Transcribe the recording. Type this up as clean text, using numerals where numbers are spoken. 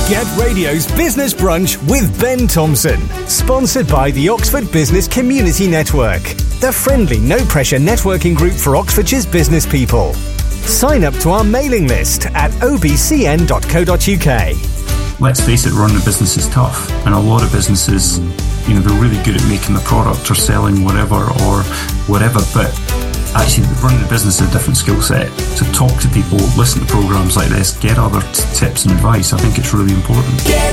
Get Radio's Business Brunch with Ben Thompson. Sponsored by the Oxford Business Community Network, the friendly, no-pressure networking group for Oxfordshire's business people. Sign up to our mailing list at obcn.co.uk. Let's face it, running a business is tough, and a lot of businesses, they're really good at making the product or selling whatever, but actually running a business is a different skill set. So talk to people, listen to programs like this, get other tips and advice. I think it's really important.